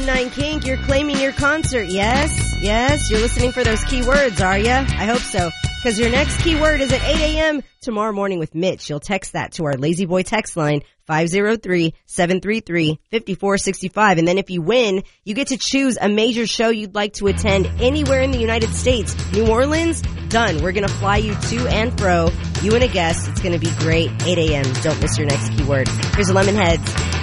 99 Kink, you're claiming your concert. Yes, you're listening for those keywords, are ya? I hope so. Because your next keyword is at 8 a.m. tomorrow morning with Mitch. You'll text that to our Lazy Boy text line, 503-733-5465. And then if you win, you get to choose a major show you'd like to attend anywhere in the United States. New Orleans? Done. We're going to fly you to and fro. You and a guest. It's going to be great. 8 a.m. Don't miss your next keyword. Here's Lemonheads.